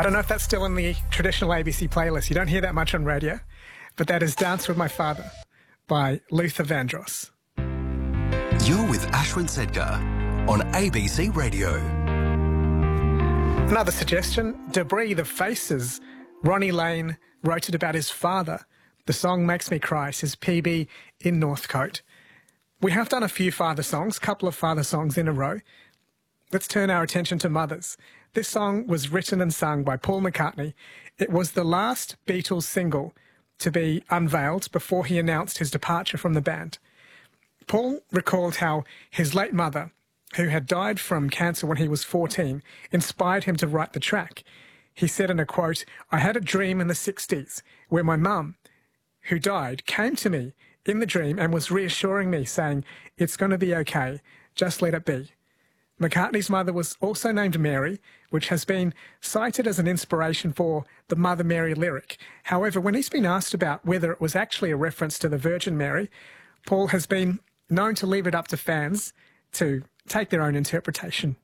I don't know if that's still in the traditional ABC playlist. You don't hear that much on radio, but that is Dance With My Father by Luther Vandross. You're with Ashwin Sedkar on ABC Radio. Another suggestion, Debris, The Faces. Ronnie Lane wrote it about his father. The song makes me cry, says PB in Northcote. We have done a few father songs, couple of father songs in a row. Let's turn our attention to mothers. This song was written and sung by Paul McCartney. It was the last Beatles single to be unveiled before he announced his departure from the band. Paul recalled how his late mother, who had died from cancer when he was 14, inspired him to write the track. He said in a quote, "I had a dream in the 60s where my mum, who died, came to me in the dream and was reassuring me, saying, 'It's going to be okay, just let it be.'" McCartney's mother was also named Mary, which has been cited as an inspiration for the Mother Mary lyric. However, when he's been asked about whether it was actually a reference to the Virgin Mary, Paul has been known to leave it up to fans to take their own interpretation.